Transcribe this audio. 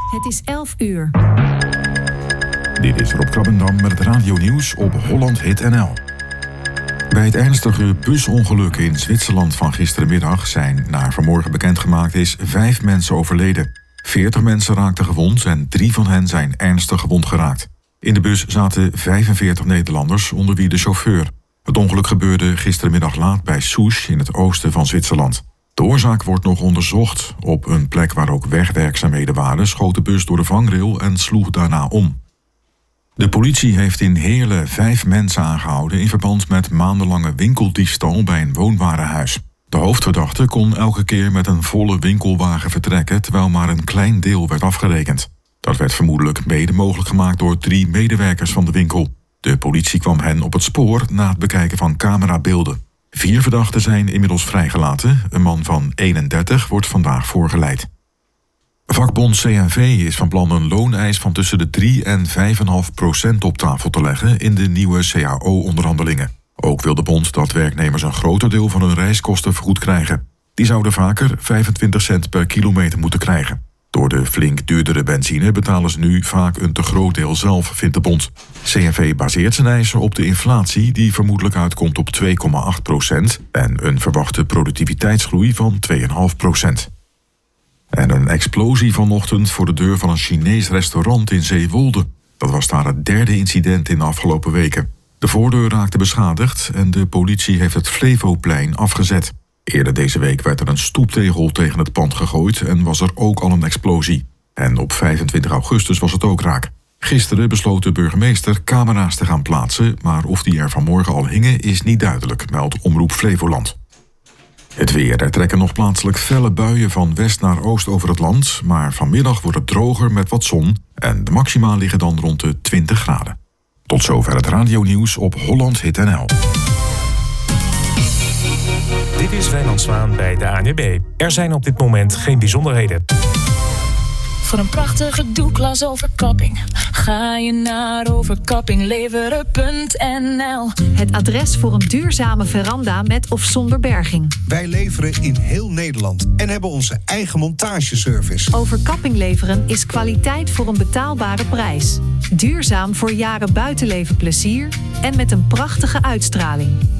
Het is 11 uur. Dit is Rob Krabbendam met het radionieuws op Holland Hit NL. Bij het ernstige busongeluk in Zwitserland van gisterenmiddag zijn, naar vanmorgen bekendgemaakt is, 5 mensen overleden. 40 mensen raakten gewond en 3 van hen zijn ernstig gewond geraakt. In de bus zaten 45 Nederlanders, onder wie de chauffeur. Het ongeluk gebeurde gisterenmiddag laat bij Sousse in het oosten van Zwitserland. De oorzaak wordt nog onderzocht. Op een plek waar ook wegwerkzaamheden waren, schoot de bus door de vangrail en sloeg daarna om. De politie heeft in Heerlen 5 mensen aangehouden in verband met maandenlange winkeldiefstal bij een woonwarenhuis. De hoofdverdachte kon elke keer met een volle winkelwagen vertrekken, terwijl maar een klein deel werd afgerekend. Dat werd vermoedelijk mede mogelijk gemaakt door 3 medewerkers van de winkel. De politie kwam hen op het spoor na het bekijken van camerabeelden. 4 verdachten zijn inmiddels vrijgelaten. Een man van 31 wordt vandaag voorgeleid. Vakbond CNV is van plan een looneis van tussen de 3 en 5,5% op tafel te leggen in de nieuwe CAO-onderhandelingen. Ook wil de bond dat werknemers een groter deel van hun reiskosten vergoed krijgen. Die zouden vaker 25 cent per kilometer moeten krijgen. Door de flink duurdere benzine betalen ze nu vaak een te groot deel zelf, vindt de bond. CNV baseert zijn eisen op de inflatie die vermoedelijk uitkomt op 2,8% en een verwachte productiviteitsgroei van 2,5%. En een explosie vanochtend voor de deur van een Chinees restaurant in Zeewolde. Dat was daar het 3e incident in de afgelopen weken. De voordeur raakte beschadigd en de politie heeft het Flevoplein afgezet. Eerder deze week werd er een stoeptegel tegen het pand gegooid en was er ook al een explosie. En op 25 augustus was het ook raak. Gisteren besloot de burgemeester camera's te gaan plaatsen, maar of die er vanmorgen al hingen is niet duidelijk, meldt Omroep Flevoland. Het weer. Er trekken nog plaatselijk felle buien van west naar oost over het land, maar vanmiddag wordt het droger met wat zon en de maxima liggen dan rond de 20 graden. Tot zover het radionieuws op Holland Hit NL. Dit is Wijnand Zwaan bij de ANWB. Er zijn op dit moment geen bijzonderheden. Voor een prachtige doeklas overkapping ga je naar overkappingleveren.nl. Het adres voor een duurzame veranda met of zonder berging. Wij leveren in heel Nederland en hebben onze eigen montageservice. Overkapping leveren is kwaliteit voor een betaalbare prijs. Duurzaam voor jaren buitenleven plezier en met een prachtige uitstraling.